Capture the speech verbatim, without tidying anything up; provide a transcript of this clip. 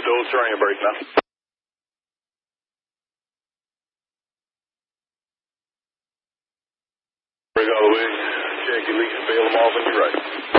still terrain break now. Break all the way. Check your leaks and bail them off on your right.